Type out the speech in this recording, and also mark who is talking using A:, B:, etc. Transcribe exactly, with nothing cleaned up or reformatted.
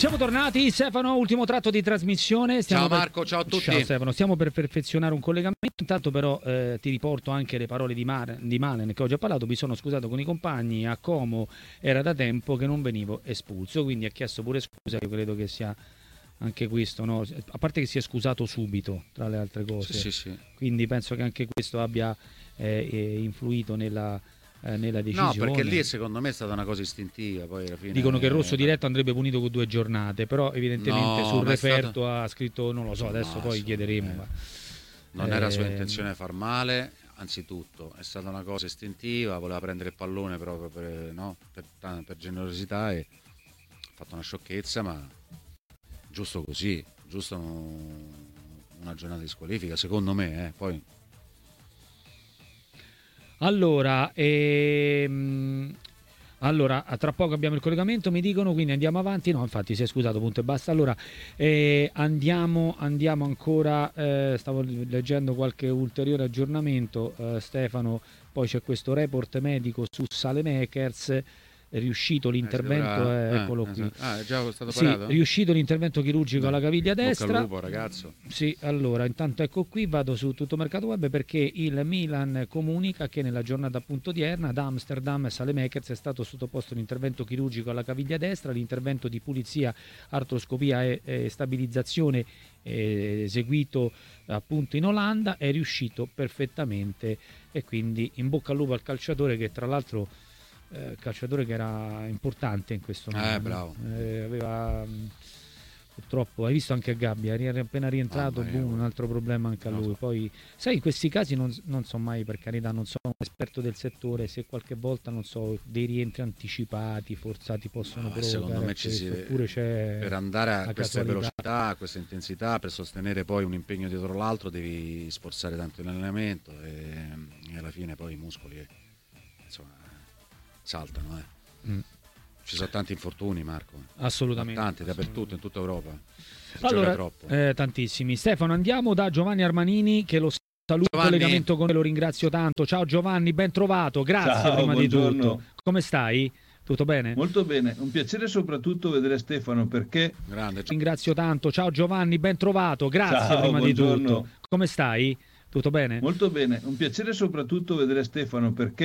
A: Siamo tornati, Stefano, ultimo tratto di trasmissione. Stiamo
B: ciao Marco, per... ciao a tutti.
A: Ciao Stefano, stiamo per perfezionare un collegamento. Intanto però eh, ti riporto anche le parole di, Mar... di Malen che ho già parlato. Mi sono scusato con i compagni, a Como era da tempo che non venivo espulso, quindi ha chiesto pure scusa. Io credo che sia anche questo, no? A parte che si è scusato subito, tra le altre cose.
B: Sì, sì, sì.
A: Quindi penso che anche questo abbia eh, influito nella... nella decisione.
B: No, perché lì secondo me è stata una cosa istintiva. Poi alla fine
A: dicono che il rosso diretto andrebbe punito con due giornate, però evidentemente
B: no,
A: sul referto
B: stato...
A: ha scritto, non lo so, adesso
B: no,
A: poi chiederemo.
B: Eh,
A: ma...
B: Non
A: eh...
B: era sua intenzione far male, anzitutto è stata una cosa istintiva, voleva prendere il pallone proprio per, no, per, per generosità e ha fatto una sciocchezza, ma giusto così, giusto una giornata di squalifica, secondo me, eh, poi...
A: Allora, ehm, allora, tra poco abbiamo il collegamento, mi dicono, quindi andiamo avanti. No, infatti si è scusato, punto e basta. Allora, eh, andiamo, andiamo ancora, eh, stavo leggendo qualche ulteriore aggiornamento, eh, Stefano, poi c'è questo report medico su Saelemaekers. È riuscito l'intervento, eh,
B: eh,
A: eccolo
B: eh,
A: qui.
B: Ah, è già stato
A: sì,
B: parato?
A: è riuscito l'intervento chirurgico alla caviglia destra.
B: Bocca al lupo, ragazzo.
A: Sì, allora, intanto ecco qui, vado su Tutto Mercato Web perché il Milan comunica che nella giornata appunto odierna ad Amsterdam Saelemaekers è stato sottoposto l'intervento chirurgico alla caviglia destra, l'intervento di pulizia, artroscopia e, e stabilizzazione eh, eseguito appunto in Olanda è riuscito perfettamente e quindi in bocca al lupo al calciatore che tra l'altro Eh, calciatore che era importante in questo momento.
B: Eh, bravo.
A: Eh, aveva mh, purtroppo, hai visto anche a Gabbia, era appena rientrato,
B: ah,
A: boom, un altro problema anche a lui. So. Poi, sai, in questi casi non, non so mai, per carità, non sono un esperto del settore, se qualche volta, non so, dei rientri anticipati, forzati possono no, provocare. Secondo me ci si, oppure c'è
B: per andare a queste
A: casualità.
B: velocità, a questa intensità, per sostenere poi un impegno dietro l'altro, devi sforzare tanto l'allenamento e, e alla fine poi i muscoli, insomma, saltano, eh. mm. Ci sono tanti infortuni, Marco.
A: Assolutamente.
B: Tanti, dappertutto, in tutta Europa. Si
A: allora,
B: troppo.
A: Eh, tantissimi. Stefano, andiamo da Giovanni Armanini, che lo saluto, collegamento con me, lo ringrazio tanto. Ciao Giovanni, ben trovato, grazie.
C: Ciao,
A: prima
C: buongiorno.
A: di tutto. Come stai? Tutto bene?
C: Molto bene, un piacere soprattutto vedere Stefano perché...
B: Grande.
A: Ringrazio tanto, ciao Giovanni, ben trovato, grazie.
C: Ciao,
A: prima
C: buongiorno.
A: di tutto. Come stai? Tutto bene?
C: Molto bene, un piacere soprattutto vedere Stefano perché